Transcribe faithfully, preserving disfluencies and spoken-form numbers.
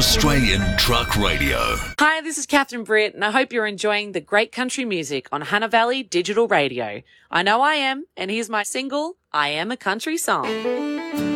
Australian Truck Radio. Hi, this is Catherine Britt, and I hope you're enjoying the great country music on Hunter Valley Digital Radio. I know I am, and here's my single, I Am a Country Song.